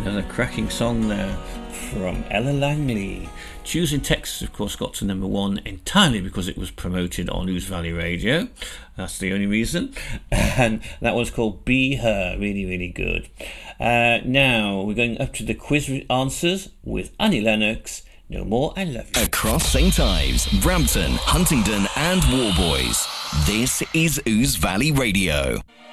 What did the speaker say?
Another cracking song there from Ella Langley. Choosing Texas, of course, got to number 1 entirely because it was promoted on Ouse Valley Radio. That's the only reason. And that was called Be Her. Really, really good. Now we're going up to the quiz answers with Annie Lennox. No More I Love You. Across St Ives, Brampton, Huntingdon and Warboys. This is Ouse Valley Radio.